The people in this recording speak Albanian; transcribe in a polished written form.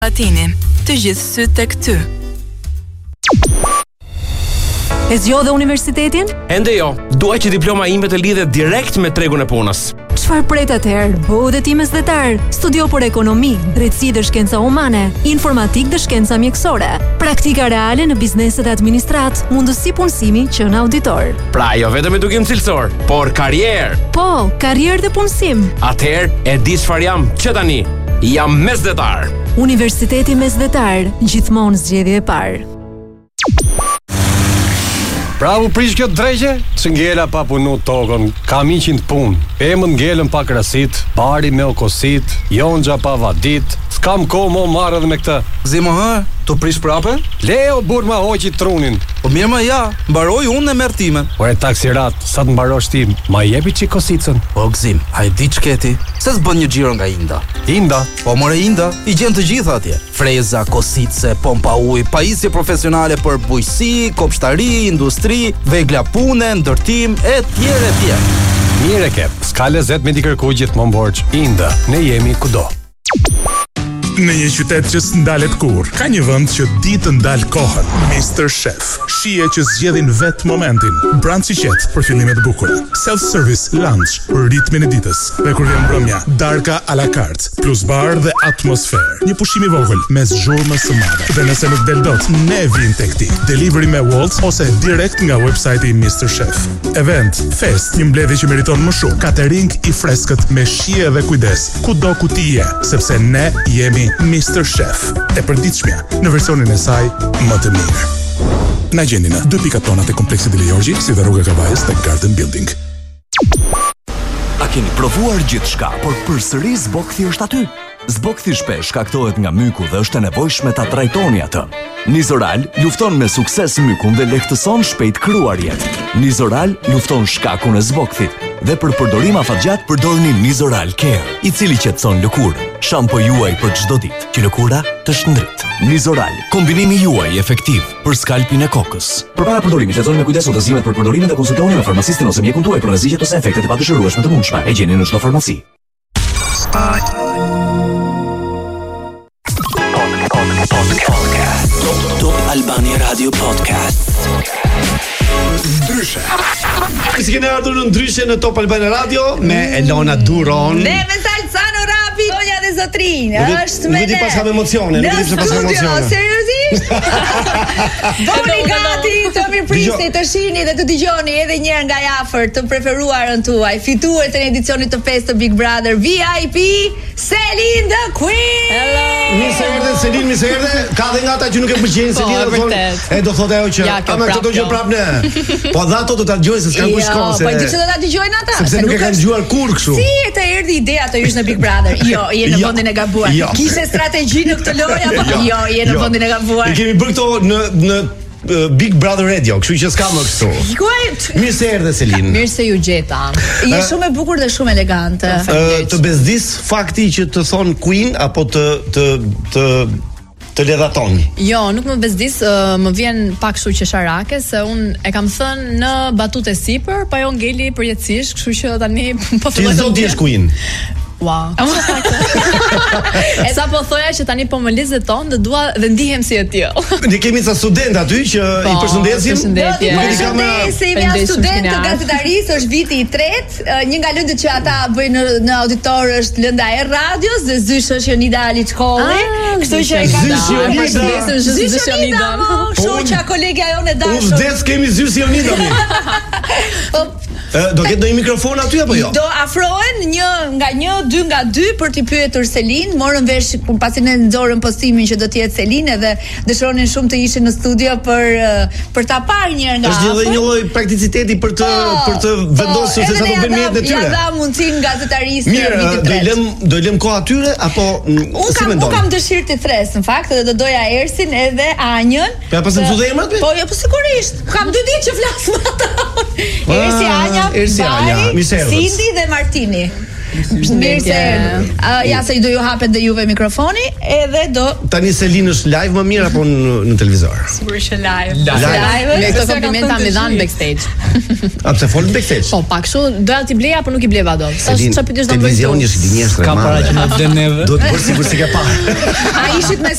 Latini, të gjithë sytë tek ty. E zgjodhe universitetin? Ende jo, duaj që diploma ime të lidhet direkt me tregun e punës. Çfarë pret atëherë? Bëu dhe ti mesdhetar. Studio për ekonomi, drejtësi dhe shkenca humane, informatik dhe shkenca mjekësore, praktika reale në bizneset e administrat, mundësi punësimi që në auditor. Pra jo vetëm edukim cilësor, por karrierë. Po, karrierë dhe punësim. Atëherë e di çfarë jam që tani. Jam mesdhetar. Universiteti Mesdhetar, gjithmonë zgjedhje e parë. Bravo prish kjo drejqe, që ngela pa punu tokën, kam 100 punë, emën ngelen pa krasit, bari me okosit, jonxha pa vadit, s'kam kohë mo marrë edhe me këtë. Zimo hë, tu prish prape? Leo bur ma hoqi trunin. Po mirë ma ja, mbaroj unë e merr timen. Ore taksirat, sa të mbarosh ti, ma jepi që kosicën. O Gzim, a e di ç'keti? Se s'bën një xhiro nga Inda. Inda? Po more Inda, i gjen të gjitha atje. Freza, kosice, pompa ujë, pajisje profesionale për bujqësi, kopshtari, industri, vegla pune, ndërtim, e tjerë e tjerë. Mire ke, s'ka lezet me t'i kërku gjithmonë borç. Inda, ne jemi kudo. Në një qytet që s'ndalet kur, ka një vend që di të ndal kohën. Mr. Chef, shije që zgjedhin vet momentin. Brunch i qetë për fillimet e bukura. Self-service lunch për ritmin e ditës. Dhe kur vjen mbrëmja, darka à la carte, plus bar dhe atmosferë. Një pushim i vogël mes zhurmës së madhe. Dhe nëse nuk del dot, ne vim tek ti. Delivery me Wolt ose direkt nga website i Mr. Chef. Event, fest, një mbledhje që meriton më shumë. Catering i freskët me shije dhe kujdes. Kudo ku ti je, sepse ne jemi Mr. Chef, e përditshmja në versionin e saj më të mirë. Na gjeni në 2 pikat tonat e kompleksit Dili Jorgji, si dhe rruga Kavajës tek Garden Building. A keni provuar gjithçka, por përsëri zbokthi është aty? Zbokthi shpesh shkaktohet nga myku dhe është e nevojshme ta trajtoni atë. Nizoral lufton me sukses mykun dhe lehtëson shpejt kryarjet. Nizoral lufton shkakun e zbokthit dhe për përdorim afatgjat përdorni Nizoral Care, i cili qetëson lëkurën. Shampo juaj për çdo ditë, që lëkura të shndrit. Nizoral, kombinimi juaj efektiv për skalpin e kokës. Përpara përdorimit, lexoni me kujdes udhëzimet për përdorimin dhe konsultoni me farmacistin ose mjekun tuaj për rrezikët ose efektet e padëshirueshme të mundshme. E gjeni në çdo farmaci. Top Albania Radio Podcast. Ndryshe. Si keni ardhur në Ndryshe në Top Albania Radio me Elona Duron. Ne me Salsano Rapi, Tonja dhe Zotrin. Është me ne. Nuk e di pas kam emocione, nuk e di se pas kam emocione. Seriozisht? Doni gati të mi prisni, të shihni dhe të dëgjoni edhe një herë nga afër të preferuarën tuaj, fituar të edicionit të 5 të Big Brother VIP, Selin the Queen. Hello. Mirë erdhe Selin, mirë erdhe. Ka dhe nga ata që nuk e pëlqejnë Selin, e do thotë ajo që ama këto gjë prapë ne. Po dha ato do ta dëgjojnë se s'kan kush shkon se. Po di se do ta dëgjojnë ata. Sepse nuk e kanë dëgjuar kur kështu. Si të erdhi ideja të hysh në Big Brother? Jo, je në vendin e gabuar. Kishe strategji në këtë lojë apo jo, je në vendin e gabuar. Ne kemi bërë këto në Big Brother Radio, kështu që s'ka më kështu. Mirë se erdhe Selin. Mirë se ju gjeta. Je shumë e bukur dhe shumë elegante. Të bezdis fakti që të thon Queen apo të ledhatoni? Jo, nuk më bezdis, më vjen pak kështu qesharake se unë e kam thënë në batute sipër, pa jo ngeli përjetësisht, kështu që tani po filloj. Ti zot jesh Queen. Wow. Sa po thoja që tani po më lizeton dhe dua dhe ndihem si e tillë. Ne kemi ca student aty që i përshëndesim. Përshëndesim ja student të gazetarisë, është viti i tretë. Një nga lëndët që ata bëjnë në auditor është lënda e radios dhe zysh është Jonida Aliçkolli. Kështu që e kanë Zysh Jonida. Shoqja kolegja jonë e dashur. U vdes kemi zysh Jonida mi. Do ketë ndonjë mikrofon aty apo jo? Do afrohen dy nga dy për t'i pyetur Selin, morën vesh pasi ne nxorën postimin që do të jetë Selin edhe dëshironin shumë të ishin në studio për ta parë një herë nga afër. Është një lloj prakticiteti për të vendosur se sa do bëjmë jetën e tyre. Ja dha mundsinë gazetarisë vitit të tretë. Do lëm kohë atyre apo si mendon? Unë kam dëshirë të thres në fakt dhe do doja Ersin edhe Anjën. Ja pas më thudë emrat? Po, jo, po sigurisht. Kam 2 ditë që flas me ata. Ersi, Anja, Cindy dhe Martini. Mirë se ja se i do ju hapet dhe juve mikrofoni edhe do tani Selin është live më mirë apo në televizor? Sigurisht live. Me këto komplimenta më dhan backstage. A pse fol backstage? Po pak kështu doja ti bleja apo nuk i bleva dot. Tash çfarë pyetësh do bëj? Televizioni është gënjeshtër. Ka para që na vlen neve. Do të bëj sigurisht se ka parë. A ishit me